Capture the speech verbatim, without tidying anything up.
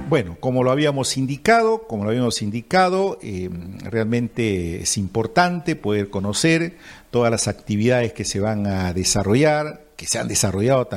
Bueno, como lo habíamos indicado, como lo habíamos indicado, eh, realmente es importante poder conocer todas las actividades que se van a desarrollar, que se han desarrollado también